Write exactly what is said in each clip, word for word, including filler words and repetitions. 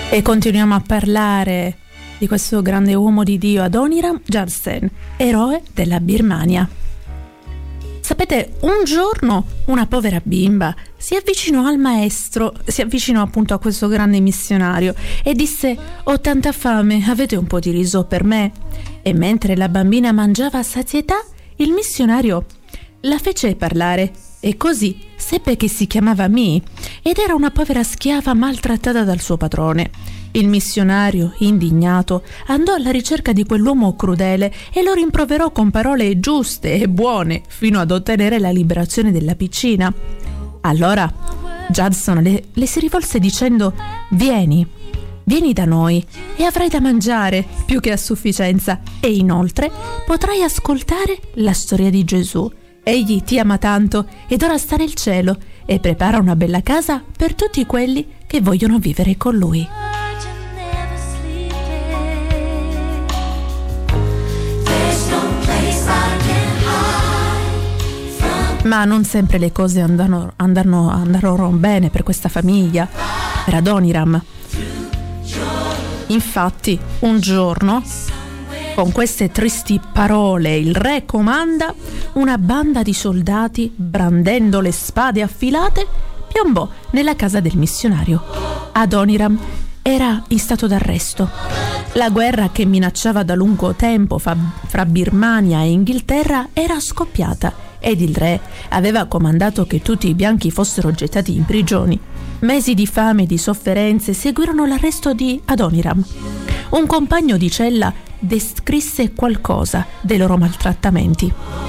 E continuiamo a parlare di questo grande uomo di Dio, Adoniram Judson, eroe della Birmania. Sapete, un giorno una povera bimba si avvicinò al maestro, si avvicinò appunto a questo grande missionario e disse: «Ho tanta fame, avete un po' di riso per me?» E mentre la bambina mangiava a sazietà, il missionario la fece parlare e così seppe che si chiamava Mi ed era una povera schiava maltrattata dal suo padrone. Il missionario, indignato, andò alla ricerca di quell'uomo crudele e lo rimproverò con parole giuste e buone fino ad ottenere la liberazione della piccina. Allora Judson le, le si rivolse dicendo: «Vieni, vieni da noi e avrai da mangiare più che a sufficienza e inoltre potrai ascoltare la storia di Gesù. Egli ti ama tanto ed ora sta nel cielo e prepara una bella casa per tutti quelli che vogliono vivere con lui». Ma non sempre le cose andano, andano, andarono bene per questa famiglia, per Adoniram. Infatti, un giorno, con queste tristi parole, il re comanda, una banda di soldati, brandendo le spade affilate, piombò nella casa del missionario. Adoniram era in stato d'arresto. La guerra che minacciava da lungo tempo fra, fra Birmania e Inghilterra era scoppiata ed il re aveva comandato che tutti i bianchi fossero gettati in prigioni. Mesi di fame e di sofferenze seguirono l'arresto di Adoniram. Un compagno di cella descrisse qualcosa dei loro maltrattamenti.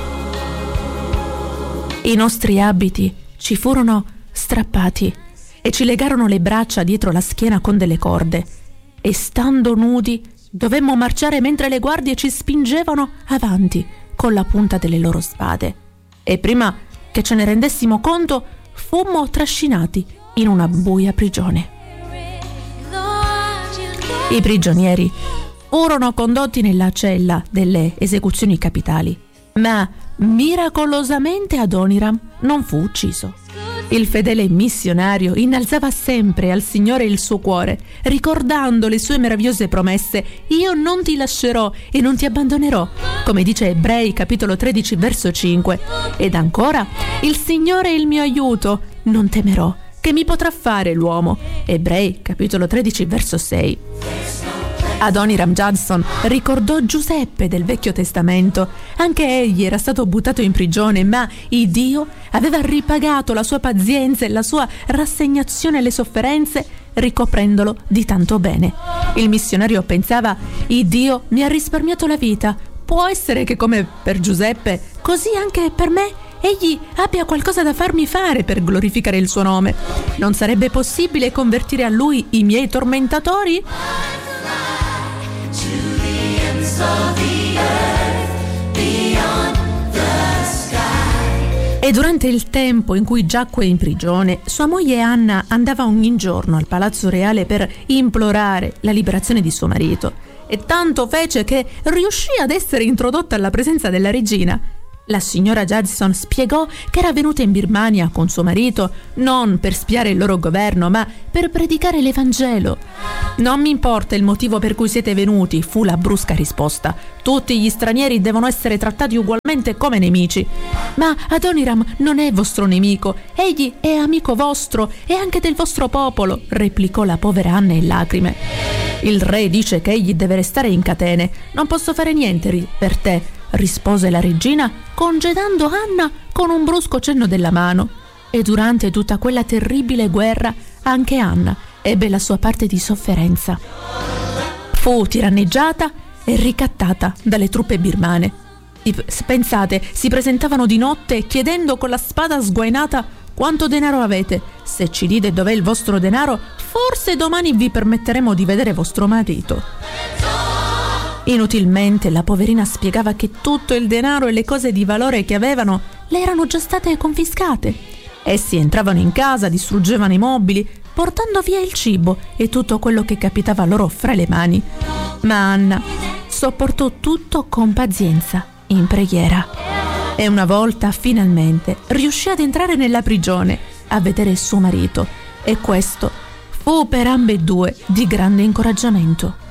I nostri abiti ci furono strappati e ci legarono le braccia dietro la schiena con delle corde e stando nudi dovemmo marciare mentre le guardie ci spingevano avanti con la punta delle loro spade. E prima che ce ne rendessimo conto, fummo trascinati in una buia prigione. I prigionieri furono condotti nella cella delle esecuzioni capitali, ma miracolosamente Adoniram non fu ucciso. Il fedele missionario innalzava sempre al Signore il suo cuore, ricordando le sue meravigliose promesse: «Io non ti lascerò e non ti abbandonerò», come dice Ebrei capitolo tredici verso cinque. Ed ancora: «Il Signore è il mio aiuto, non temerò, che mi potrà fare l'uomo», Ebrei capitolo tredici verso sei. Adoniram Judson ricordò Giuseppe del Vecchio Testamento. Anche egli era stato buttato in prigione, ma il Dio aveva ripagato la sua pazienza e la sua rassegnazione alle sofferenze, ricoprendolo di tanto bene. Il missionario pensava: «Il Dio mi ha risparmiato la vita. Può essere che come per Giuseppe, così anche per me egli abbia qualcosa da farmi fare per glorificare il suo nome. Non sarebbe possibile convertire a lui i miei tormentatori?» E durante il tempo in cui giacque in prigione, sua moglie Anna andava ogni giorno al palazzo reale per implorare la liberazione di suo marito, e tanto fece che riuscì ad essere introdotta alla presenza della regina. La signora Judson spiegò che era venuta in Birmania con suo marito non per spiare il loro governo, ma per predicare l'Evangelo. «Non mi importa il motivo per cui siete venuti», fu la brusca risposta. «Tutti gli stranieri devono essere trattati ugualmente come nemici». «Ma Adoniram non è vostro nemico, egli è amico vostro e anche del vostro popolo», replicò la povera Anna in lacrime. «Il re dice che egli deve restare in catene. Non posso fare niente per te», rispose la regina, congedando Anna con un brusco cenno della mano. E durante tutta quella terribile guerra anche Anna ebbe la sua parte di sofferenza. Fu tiranneggiata e ricattata dalle truppe birmane. Pensate, si presentavano di notte chiedendo con la spada sguainata: «Quanto denaro avete? Se ci dite dov'è il vostro denaro, forse domani vi permetteremo di vedere vostro marito». Inutilmente la poverina spiegava che tutto il denaro e le cose di valore che avevano le erano già state confiscate. Essi entravano in casa, distruggevano i mobili, portando via il cibo e tutto quello che capitava loro fra le mani. Ma Anna sopportò tutto con pazienza, in preghiera. E una volta, finalmente, riuscì ad entrare nella prigione, a vedere suo marito. E questo fu per ambedue di grande incoraggiamento.